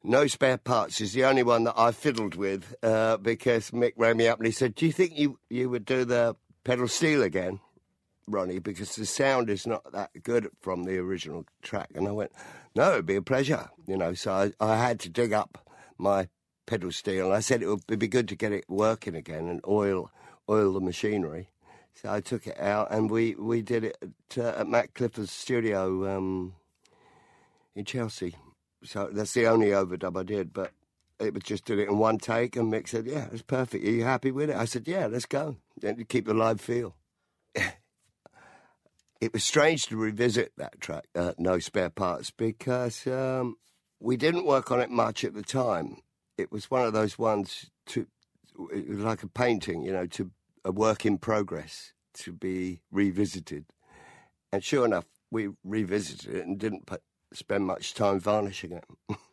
No Spare Parts is the only one that I fiddled with because Mick rang me up and he said, do you think you would do the pedal steel again, Ronnie, because the sound is not that good from the original track? And I went, no, it'd be a pleasure, so I had to dig up my pedal steel. I said it would be good to get it working again and oil the machinery. So I took it out and we did it at Matt Clifford's studio in Chelsea. So that's the only overdub I did, but it was just did it in one take, and Mick said, yeah, it's perfect. Are you happy with it? I said, yeah, let's go. And keep the live feel. It was strange to revisit that track, No Spare Parts, because we didn't work on it much at the time. It was one of those ones, it was like a painting, to a work in progress, to be revisited. And sure enough, we revisited it and didn't spend much time varnishing it.